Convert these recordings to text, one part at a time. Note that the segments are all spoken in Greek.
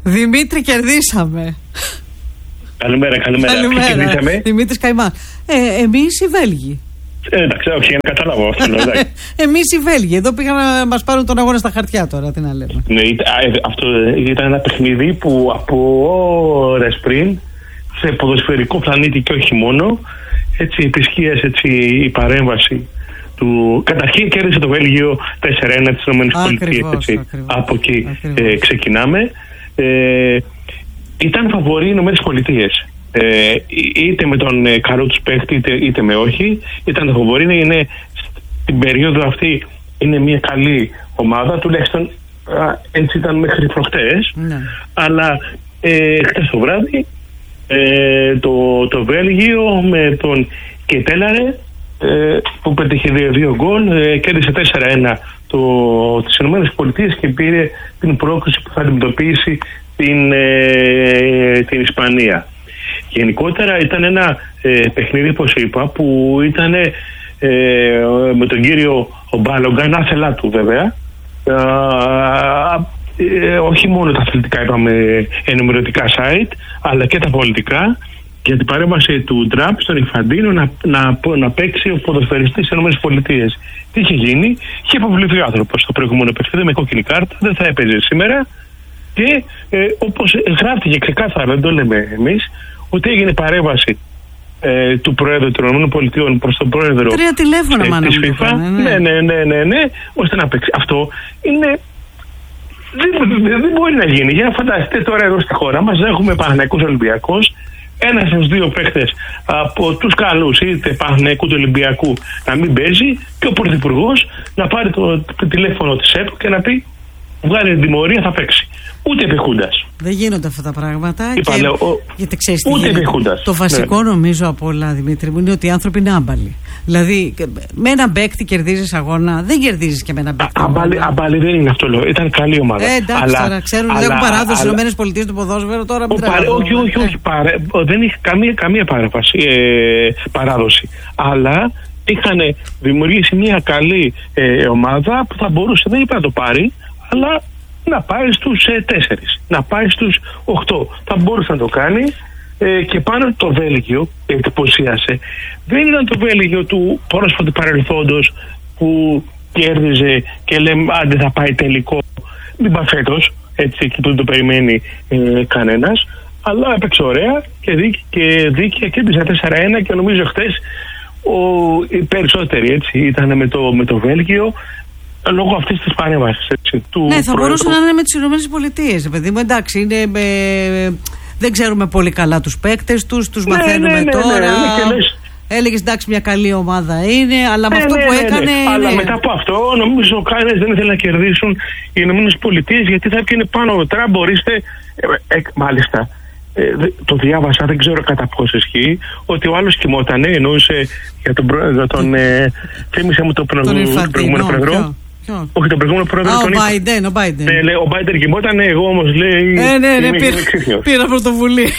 Δημήτρη, κερδίσαμε. Καλημέρα. Δημήτρης Καϊμάς. Εμείς οι Βέλγοι. Εντάξει, όχι, να καταλάβω αυτό. Εμείς οι Βέλγοι. Εδώ πήγαν να μας πάρουν τον αγώνα στα χαρτιά τώρα, τι να λέμε. Ναι, αυτό ήταν ένα παιχνίδι που από ώρες πριν, σε ποδοσφαιρικό πλανήτη και όχι μόνο, έτσι επισχύασε η παρέμβαση του. Καταρχήν κέρδισε το Βέλγιο 4-1 της ΗΠΑ. Από εκεί ξεκινάμε. Ήταν φαβορί οι ΗΠΑ. Είτε με τον καλό τους παίχτη είτε με όχι. Ήταν το φαβορί. Είναι στην περίοδο αυτή είναι μια καλή ομάδα. Τουλάχιστον έτσι ήταν μέχρι προχτές. Ναι. Αλλά χτες το βράδυ το Βέλγιο με τον Κετέλαρε που πέτυχε 2 γκολ, κέρδισε 4-1 τις ΗΠΑ και πήρε την πρόκληση που θα αντιμετωπίσει την Ισπανία. Γενικότερα ήταν ένα παιχνίδι, όπως είπα, που ήταν με τον κύριο Μπάλογκαν, άθελά του βέβαια, όχι μόνο τα αθλητικά, είπαμε, ενημερωτικά site, αλλά και τα πολιτικά, για την παρέμβαση του Τραμπ στον Ινφαντίνο να παίξει ο ποδοσφαιριστής στις ΗΠΑ. Τι είχε γίνει? Είχε αποβληθεί ο άνθρωπος στο προηγούμενο παιχνίδι με κόκκινη κάρτα, δεν θα έπαιζε σήμερα και όπως γράφτηκε ξεκάθαρα, δεν το λέμε εμείς, ότι έγινε παρέμβαση του Προέδρου των ΗΠΑ προς τον Πρόεδρο 3 τηλέφωνα της FIFA. Ναι, ώστε να παίξει. Αυτό είναι. Δεν μπορεί να γίνει. Για να φανταστείτε τώρα εδώ στη χώρα μας έχουμε Παναθηναϊκούς Ολυμπιακός, ένας στους 2 παίχτες από τους καλούς, είτε Παναθηναϊκού του Ολυμπιακού, να μην παίζει και ο Πρωθυπουργός να πάρει το τηλέφωνο της ΕΠΟ και να πει βγάλει τιμωρία, θα παίξει. Ούτε επιχούντας. Δεν γίνονται αυτά τα πράγματα. Γιατί ξέρεις τι ούτε γίνεται. Το βασικό νομίζω από όλα, Δημήτρη μου, είναι ότι οι άνθρωποι είναι άμπαλοι. Δηλαδή, με έναν παίκτη κερδίζεις αγώνα, δεν κερδίζεις και με έναν παίκτη. Άμπαλοι δεν είναι αυτό, λέω. Ήταν καλή ομάδα. Εντάξει, τώρα ξέρουν ότι έχουν παράδοση στις ΗΠΑ του ποδόσφαιρο, τώρα μην όχι. Δεν έχει καμία παράδοση. Αλλά είχαν δημιουργήσει μια καλή ομάδα που θα μπορούσε, δεν είπα να το πάρει, αλλά να πάει στους 4, να πάει στους 8. Θα μπορούσε να το κάνει και πάνω το Βέλγιο εντυπωσίασε. Δεν ήταν το Βέλγιο του πρόσφατου παρελθόντος που κέρδιζε και λέμε άντε θα πάει τελικό. Μην πάει φέτος, έτσι, και το περιμένει κανένας. Αλλά έπαιξε ωραία και δίκαια κέρδισε 4-1 και νομίζω χτες οι περισσότεροι έτσι ήταν με το Βέλγιο. Λόγω αυτής της παρέμβασης. Ναι, θα μπορούσε να είναι με τις ΗΠΑ, παιδί μου. Εντάξει, δεν ξέρουμε πολύ καλά τους παίκτες τους μαθαίνουμε τώρα. Έλεγες εντάξει, μια καλή ομάδα είναι, αλλά με αυτό που έκανε. Αλλά μετά από αυτό, νομίζω κανένας δεν ήθελε να κερδίσουν οι ΗΠΑ, γιατί θα έπιανε πάνω ο Τραμπ, ορίστε. Μάλιστα. Το διάβασα, δεν ξέρω κατά πόσο ισχύει, ότι ο άλλος κοιμότανε, εννοούσε για τον πρόεδρο, θύμισε μου το προηγούμενο πρόεδρο. Όχι, τον προηγούμενο πρόεδρο. Ο Μπάιντεν. Ο Μπάιντεν κοιμόταν, εγώ όμως λέει. Ναι, πήρα πρωτοβουλίες.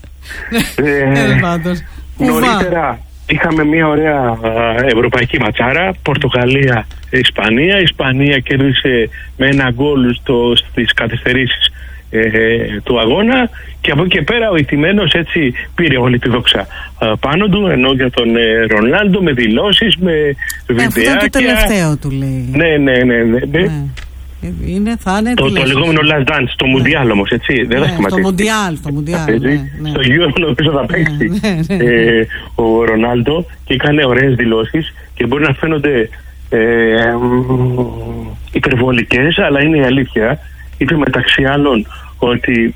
Νωρίτερα είχαμε μια ωραία ευρωπαϊκή ματσάρα. Πορτογαλία, Ισπανία. Η Ισπανία κέρδισε με 1 γκολ στις καθυστερήσεις του αγώνα και από εκεί και πέρα ο ηττημένος έτσι πήρε όλη τη δόξα πάνω του, ενώ για τον Ρονάλντο με δηλώσεις, με βιντεάκια. Αυτό είναι το τελευταίο του λέει. Ναι. Θα είναι το λεγόμενο last dance, το Μουντιάλ όμως, έτσι, δεν θα σταματήσει. Το Μουντιάλ. Στο Euro νομίζω θα παίξει ο Ρονάλντο και έκανε ωραίες δηλώσεις και μπορεί να φαίνονται υπερβολικές, αλλά είναι η αλήθεια. Είπε μεταξύ άλλων ότι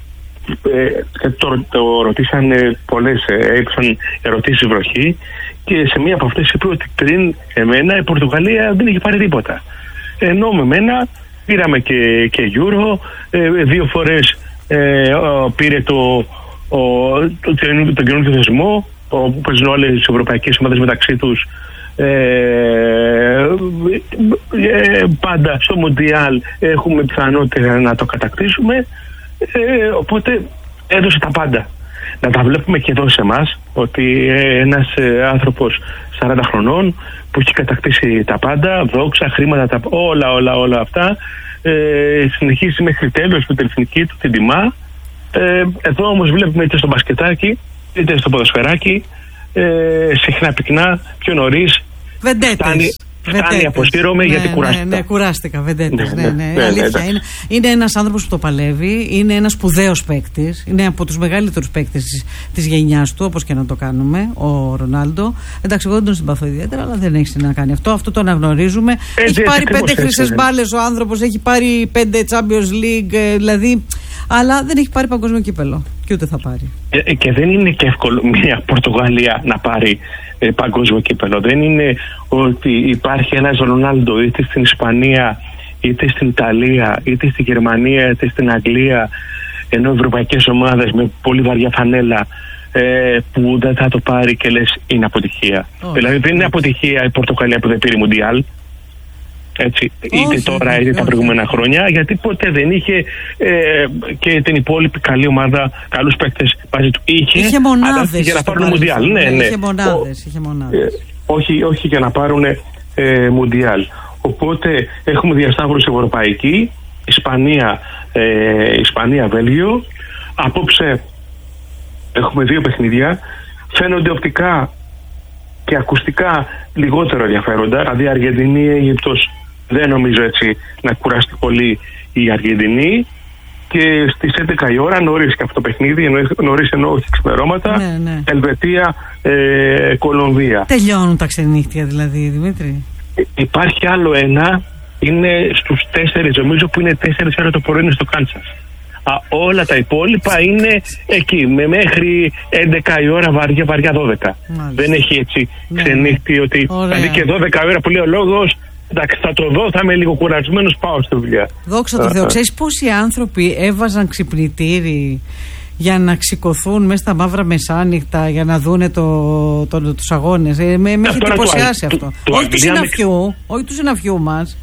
το ρωτήσαν πολλές, έπαιξαν ερωτήσεις βροχή και σε μία από αυτές είπε ότι πριν εμένα η Πορτογαλία δεν είχε πάρει τίποτα. Ενώ με μένα πήραμε και Euro, 2 φορές πήρε τον καινούργιο θεσμό που παίζουν όλες τις ευρωπαϊκές ομάδες μεταξύ τους. Πάντα στο Μοντιάλ έχουμε πιθανότητα να το κατακτήσουμε, οπότε έδωσε τα πάντα. Να τα βλέπουμε και εδώ σε εμάς, ότι ένας άνθρωπος 40 χρονών που έχει κατακτήσει τα πάντα, δόξα, χρήματα, όλα αυτά, συνεχίζει μέχρι τέλος με την εθνική του, την τιμά Εδώ όμως βλέπουμε είτε στο μπασκετάκι είτε στο ποδοσφαιράκι συχνά πυκνά πιο νωρίς φτάνει, αποσύρωμαι γιατί κουράστηκα. Ναι, κουράστηκα, βεντέτες. Ναι, αλήθεια. Είναι ένας άνθρωπος που το παλεύει, είναι ένας σπουδαίος παίκτης, είναι από τους μεγαλύτερους παίκτες της γενιάς του, όπως και να το κάνουμε, ο Ρονάλντο. Εντάξει, εγώ δεν τον συμπαθώ ιδιαίτερα, αλλά δεν έχει να κάνει αυτό το αναγνωρίζουμε. Έχει πάρει 5 χρυσές μπάλες ο άνθρωπος, έχει πάρει 5 Champions League, δηλαδή, αλλά δεν έχει πάρει παγκόσμιο κύπελο και ούτε θα πάρει. Και δεν είναι και εύκολο μια Πορτογαλία να πάρει παγκόσμιο κύπελο. Δεν είναι ότι υπάρχει ένας Ρονάλντο είτε στην Ισπανία, είτε στην Ιταλία, είτε στη Γερμανία, είτε στην Αγγλία, ενώ ευρωπαϊκές ομάδες με πολύ βαριά φανέλα που δεν θα το πάρει και λες είναι αποτυχία. Δηλαδή δεν είναι αποτυχία η Πορτογαλία που δεν πήρε Μουντιάλ. Έτσι, είτε τώρα είτε τα προηγούμενα χρόνια, γιατί ποτέ δεν είχε και την υπόλοιπη καλή ομάδα, καλούς παίκτες μαζί του. Είχε μονάδες για να πάρουν Μουντιάλ. Είχε μονάδες. Όχι για να πάρουν Μουντιάλ. Οπότε έχουμε διασταύρωση ευρωπαϊκή, Ισπανία-Βέλγιο. Απόψε έχουμε 2 παιχνίδια. Φαίνονται οπτικά και ακουστικά λιγότερο ενδιαφέροντα. Δηλαδή Αργεντινή-Αίγυπτος δεν νομίζω έτσι να κουράσει πολύ η Αργεντινή. Και στις 11 η ώρα νωρίς και αυτό το παιχνίδι, νωρίς ενώ όχι ξημερώματα, Ελβετία-Κολομβία. Τελειώνουν τα ξενύχτια δηλαδή, Δημήτρη. Υπάρχει άλλο ένα, είναι στους 4 νομίζω, που είναι 4 ώρα το πρωί στο Κάνσας. Όλα τα υπόλοιπα είναι εκεί, μέχρι 11 η ώρα βαριά 12. Μάλιστα. Δεν έχει έτσι ξενύχτη ότι δηλαδή και 12 ώρα που λέει ο λόγος, εντάξει, θα το δω, θα είμαι λίγο κουρασμένος, πάω στη δουλειά. Δόξα τω Θεώ. Ξέρεις πόσοι άνθρωποι έβαζαν ξυπνητήρι για να ξηκωθούν μέσα στα μαύρα μεσάνυχτα για να δούνε τους αγώνες. Με έχει εντυπωσιάσει αυτό. Όχι του συναφιού μας.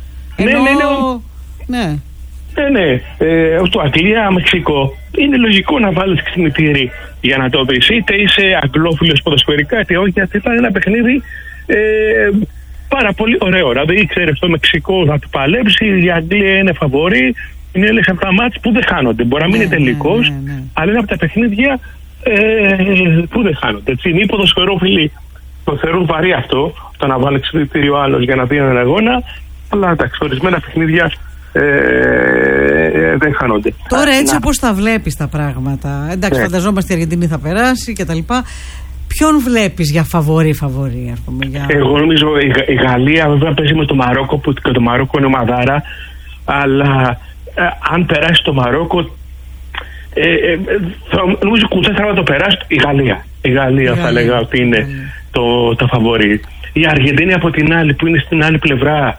Ναι. Στο Αγγλία, Μεξικό είναι λογικό να βάλεις ξυπνητήρι για να το δεις. Είτε είσαι αγγλόφιλος ποδοσφαιρικά, είτε όχι, γιατί ήταν ένα παιχνίδι πάρα πολύ ωραίο. Δηλαδή, ξέρεις, το Μεξικό θα του παλέψει, η Αγγλία είναι φαβορή. Είναι ένας από τα μάτς που δεν χάνονται. Μπορεί να μην είναι τελικός, αλλά είναι από τα παιχνίδια που δεν χάνονται. Έτσι, οι ποδοσφαιρόφιλοι το θεωρούν βαρύ αυτό, το να βάλει ξυπνητήριο άλλος για να δει έναν αγώνα, αλλά εντάξει, ορισμένα παιχνίδια δεν χάνονται. Τώρα έτσι όπως τα βλέπεις τα πράγματα, εντάξει, φανταζόμαστε η Αργεντινή θα περάσει και τα λοιπά. Ποιον βλέπεις για φαβορί, ας πούμε? Εγώ νομίζω η Γαλλία βέβαια παίζει με το Μαρόκο, που και το Μαρόκο είναι ομαδάρα, αλλά αν περάσει το Μαρόκο νομίζω κουτσά θα το περάσει η Γαλλία. Η Γαλλία θα λέγα ότι είναι το φαβορί. Η Αργεντινή από την άλλη, που είναι στην άλλη πλευρά,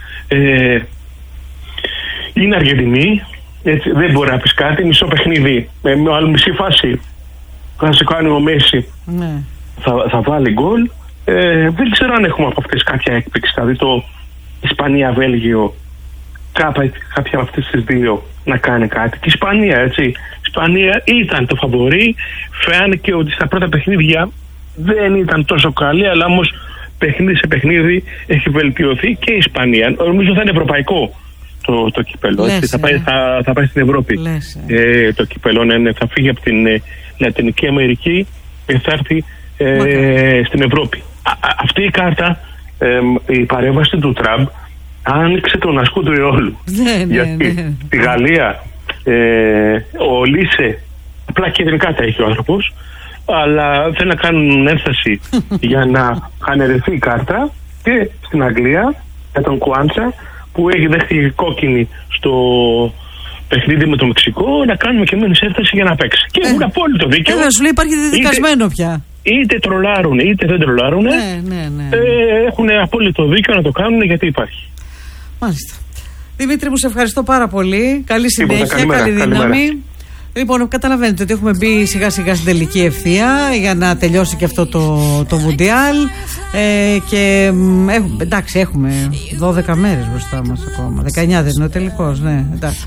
είναι Αργεντινή, έτσι, δεν μπορεί να πεις κάτι, μισό παιχνίδι, με άλλη μισή φάση θα σε κάνει ο Μέση, θα βάλει γκολ. Δεν ξέρω αν έχουμε από αυτές κάποια έκπληξη, δηλαδή το Ισπανία-Βέλγιο, κάποια από αυτές τις δύο να κάνει κάτι. Και η Ισπανία, έτσι, η Ισπανία ήταν το φαβορί, φαίνεται ότι στα πρώτα παιχνίδια δεν ήταν τόσο καλή, αλλά όμως παιχνίδι σε παιχνίδι έχει βελτιωθεί και η Ισπανία. Νομίζω θα είναι ευρωπαϊκό το κύπελο. Θα πάει στην Ευρώπη. Το κύπελο θα φύγει από την Λατινική Αμερική και θα έρθει στην Ευρώπη. Αυτή η κάρτα, η παρέμβαση του Τραμπ, άνοιξε τον ασκού του αιώλου. Γιατί στη Γαλλία ο Λίσε απλά κεντρικά τα έχει ο άνθρωπος, αλλά θέλει να κάνουν ένσταση για να αναιρεθεί η κάρτα, και στην Αγγλία για τον Κουάντσα, που έχει δέχτηκε κόκκινη στο παιχνίδι με το Μεξικό, να κάνουμε και εμείς ένσταση για να παίξει. Και έχουν απόλυτο δίκιο. Σου λέει υπάρχει δεδικασμένο πια. Είτε τρολάρουν είτε δεν τρολάρουν, έχουν απόλυτο δίκιο να το κάνουν, γιατί υπάρχει. Μάλιστα. Δημήτρη, μου σε ευχαριστώ πάρα πολύ. Καλή συνέχεια, καλή δύναμη. Λοιπόν, καταλαβαίνετε ότι έχουμε μπει σιγά σιγά στην τελική ευθεία για να τελειώσει και αυτό το Μουντιάλ. Και εντάξει, έχουμε 12 μέρες μπροστά μας ακόμα. 19 δεν είναι ο τελικός, ναι, εντάξει.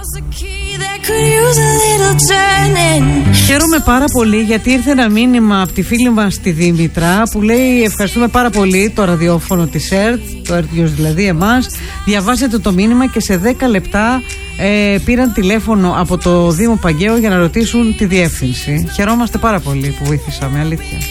Χαίρομαι πάρα πολύ γιατί ήρθε ένα μήνυμα από τη φίλη μας τη Δήμητρα που λέει: ευχαριστούμε πάρα πολύ το ραδιόφωνο της ΕΡΤ, το ΕΡΤ δηλαδή εμάς. Διαβάσετε το μήνυμα και σε 10 λεπτά πήραν τηλέφωνο από το Δήμο Παγκαίου για να ρωτήσουν τη διεύθυνση. Χαιρόμαστε πάρα πολύ που βοήθησαμε, αλήθεια.